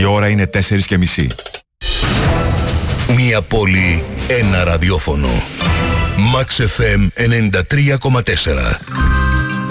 Η ώρα είναι 4:30. Μια πόλη, ένα ραδιόφωνο. Max FM 93,4.